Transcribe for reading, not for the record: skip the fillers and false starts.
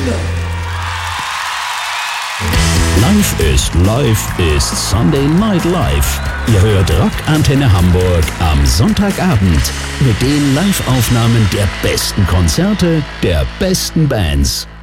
Live ist Sunday Night Live. Ihr hört Rockantenne Hamburg am Sonntagabend mit den Live-Aufnahmen der besten Konzerte, der besten Bands.